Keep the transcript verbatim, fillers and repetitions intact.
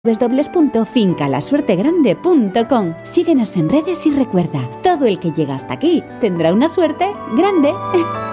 doble u doble u doble u punto finca la suerte grande punto com. Síguenos en redes y recuerda, todo el que llega hasta aquí tendrá una suerte grande.